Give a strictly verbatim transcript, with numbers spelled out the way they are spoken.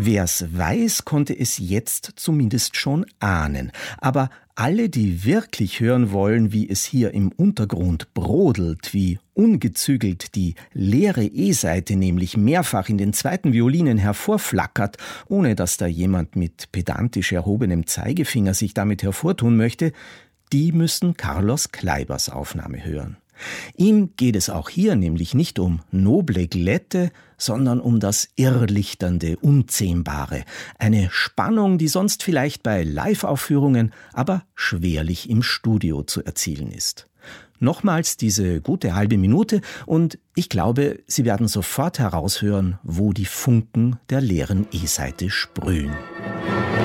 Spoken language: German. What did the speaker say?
Wer's weiß, konnte es jetzt zumindest schon ahnen. Aber alle, die wirklich hören wollen, wie es hier im Untergrund brodelt, wie ungezügelt die leere E-Saite nämlich mehrfach in den zweiten Violinen hervorflackert, ohne dass da jemand mit pedantisch erhobenem Zeigefinger sich damit hervortun möchte, die müssen Carlos Kleibers Aufnahme hören. Ihm geht es auch hier nämlich nicht um noble Glätte, sondern um das Irrlichternde, Unzähmbare. Eine Spannung, die sonst vielleicht bei Live-Aufführungen, aber schwerlich im Studio zu erzielen ist. Nochmals diese gute halbe Minute und ich glaube, Sie werden sofort heraushören, wo die Funken der leeren E-Saite sprühen.